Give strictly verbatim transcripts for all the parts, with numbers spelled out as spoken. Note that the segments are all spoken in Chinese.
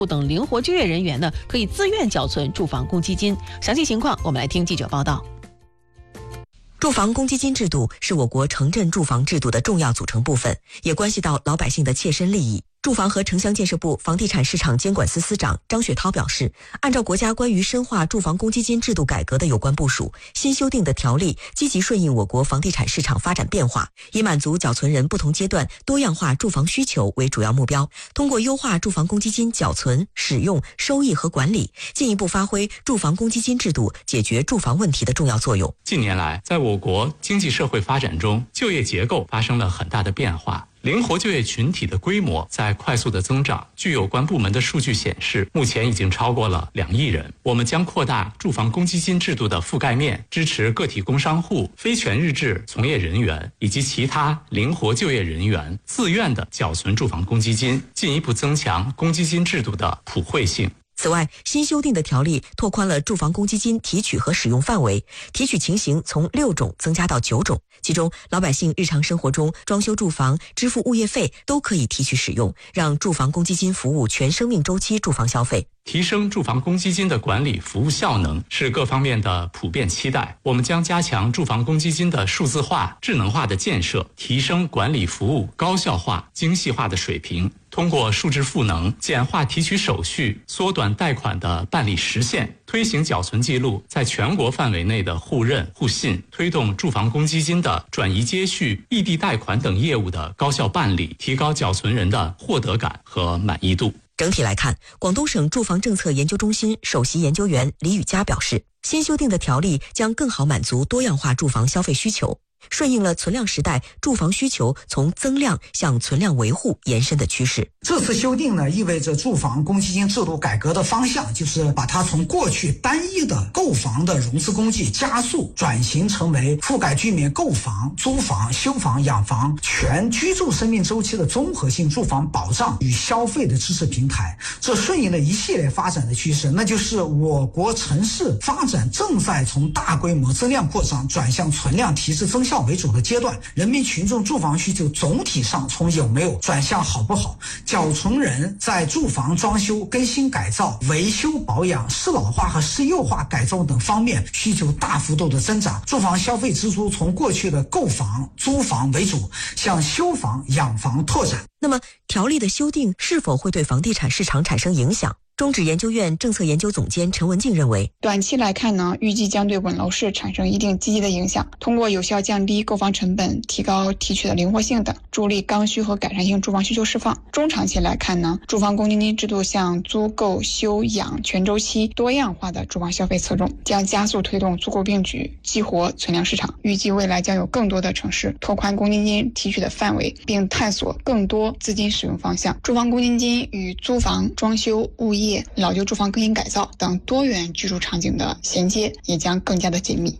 等灵活就业人员呢，可以自愿缴存住房公积金。详细情况，我们来听记者报道。 住房公积金制度是我国城镇住房制度的重要组成部分，也关系到老百姓的切身利益。住房和城乡建设部房地产市场监管司司长张雪涛表示，按照国家关于深化住房公积金制度改革的有关部署，新修订的条例积极顺应我国房地产市场发展变化，以满足缴存人不同阶段多样化住房需求为主要目标，通过优化住房公积金缴存、使用、收益和管理，进一步发挥住房公积金制度解决住房问题的重要作用。 近年来，在我国经济社会发展中，就业结构发生了很大的变化，灵活就业群体的规模在快速的增长。据有关部门的数据显示，目前已经超过了两亿人。我们将扩大住房公积金制度的覆盖面，支持个体工商户、非全日制从业人员以及其他灵活就业人员自愿的缴存住房公积金，进一步增强公积金制度的普惠性。 此外，新修订的条例拓宽了住房公积金提取和使用范围，提取情形从六种增加到九种，其中老百姓日常生活中装修住房、支付物业费都可以提取使用，让住房公积金服务全生命周期住房消费。 提升住房公积金的管理服务效能是各方面的普遍期待。我们将加强住房公积金的数字化、智能化的建设，提升管理服务高效化、精细化的水平。通过数字赋能，简化提取手续，缩短贷款的办理时限，推行缴存记录在全国范围内的互认互信，推动住房公积金的转移接续、异地贷款等业务的高效办理，提高缴存人的获得感和满意度。 整体来看，广东省住房政策研究中心首席研究员李宇佳表示，新修订的条例将更好满足多样化住房消费需求，顺应了存量时代住房需求从增量向存量维护延伸的趋势。 这次修订呢，意味着住房公积金制度改革的方向就是把它从过去单一的购房的融资工具加速转型成为覆盖居民购房、租房、修房、养房全居住生命周期的综合性住房保障与消费的支持平台。这顺应了一系列发展的趋势，那就是我国城市发展正在从大规模增量扩张转向存量提质增效为主的阶段，人民群众住房需求总体上从有没有转向好不好，缴存人在住房装修、更新改造、维修保养、适老化和适幼化改造等方面需求大幅度的增长，住房消费支出从过去的购房、租房为主，向修房、养房拓展。 那么，条例的修订是否会对房地产市场产生影响？中指研究院政策研究总监陈文静认为， 短期来看呢，预计将对稳楼市产生一定积极的影响，通过有效降低购房成本、提高提取的灵活性等，助力刚需和改善性住房需求释放。中长期来看呢，住房公积金制度向租购修养全周期多样化的住房消费侧重，将加速推动租购并举，激活存量市场。预计未来将有更多的城市拓宽公积金提取的范围，并探索更多资金使用方向。住房公积金与租房、装修、物业、老旧住房更新改造等多元居住场景的衔接也将更加的紧密。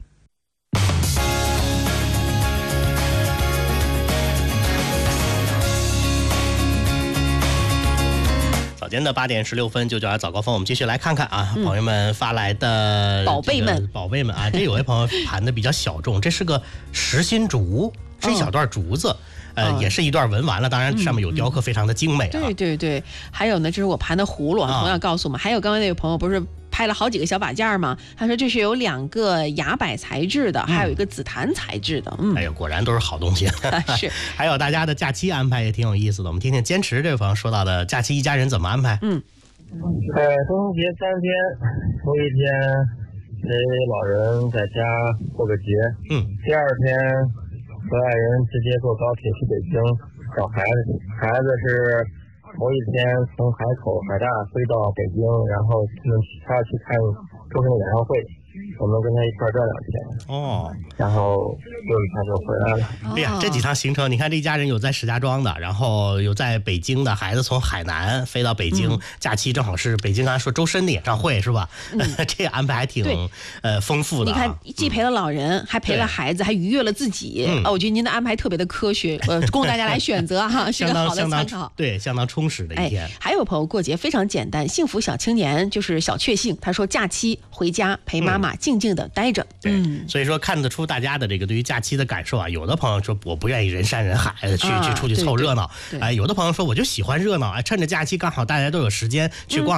早间的八点十六分，就叫来早高峰，我们继续来看看啊，嗯、朋友们发来的、这个、 宝贝们， 宝贝们啊，这有位朋友盘的比较小众，这是个实心竹，是一小段竹子。哦呃，也是一段纹完了，当然上面有雕刻，非常的精美啊。 嗯、对对对，还有呢，这是我盘的葫芦，同样告诉我们。还有刚刚那位朋友不是拍了好几个小把件吗？他说这是有两个崖柏材质的，嗯、还有一个紫檀材质的。嗯， 哎呦，果然都是好东西。 是， 还有大家的假期安排也挺有意思的，我们听听坚持这位朋友说到的假期一家人怎么安排。 嗯， 呃，冬节三天，头一天陪老人在家过个节， 嗯， 第二天和爱人直接坐高铁去北京找孩子，孩子是头一天从海口海大飞到北京，然后他去看周深的演唱会，我们跟他一块转两天哦， 然后就一下就回来了。 哎呀，这几趟行程，你看这一家人有在石家庄的，然后有在北京的，孩子从海南飞到北京，嗯、假期正好是北京刚才说周深的演唱会是吧？嗯、这个安排还挺呃丰富的、啊。 你看，既陪了老人，嗯、还陪了孩子，还愉悦了自己。嗯、哦，我觉得您的安排特别的科学，呃，供大家来选择哈，是个好的参考。 对，相当充实的一天。 哎，还有朋友过节非常简单，幸福小青年就是小确幸，他说假期回家陪妈妈静静的待着。 对，嗯、所以说看得出大家的这个对于假期的感受啊。有的朋友说我不愿意人山人海的去、啊、去出去凑热闹，哎，有的朋友说我就喜欢热闹，哎，趁着假期刚好大家都有时间去逛。